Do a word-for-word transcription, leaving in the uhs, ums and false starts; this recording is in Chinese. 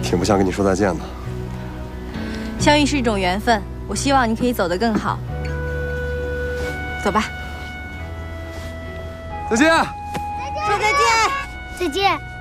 挺不想跟你说再见的。 相遇是一种缘分，我希望你可以走得更好。走吧。 再见。 说再见。再见。